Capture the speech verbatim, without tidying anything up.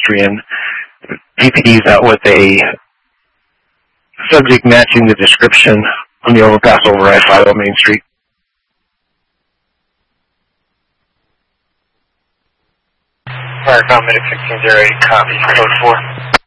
pedestrian. P P D's out with a subject matching the description on the overpass over I five on Main Street. Fire Command sixteen oh eight, copy, code four.